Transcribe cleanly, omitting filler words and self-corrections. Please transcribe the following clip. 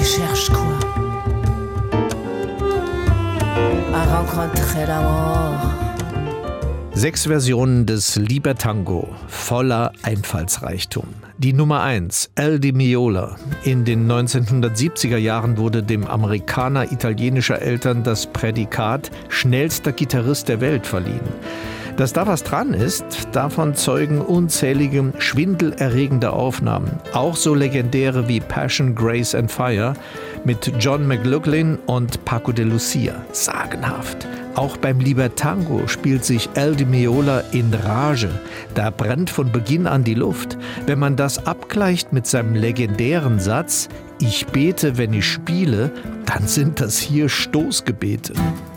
cherches quoi? À rencontrer l'amour. 6 Versionen des Libertango, voller Einfallsreichtum. Die Nummer 1, El Di Meola. In den 1970er Jahren wurde dem Amerikaner italienischer Eltern das Prädikat schnellster Gitarrist der Welt verliehen. Dass da was dran ist, davon zeugen unzählige schwindelerregende Aufnahmen. Auch so legendäre wie Passion, Grace and Fire mit John McLaughlin und Paco de Lucia. Sagenhaft. Auch beim Libertango spielt sich El Di Meola in Rage. Da brennt von Beginn an die Luft. Wenn man das abgleicht mit seinem legendären Satz, ich bete, wenn ich spiele, dann sind das hier Stoßgebete.